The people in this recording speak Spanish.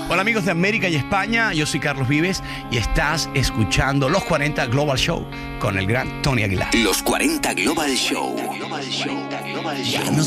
Hola amigos de América y España, yo soy Carlos Vives y estás escuchando Los 40 Global Show con el gran Tony Aguilar. Los 40 Global Show. Ya nos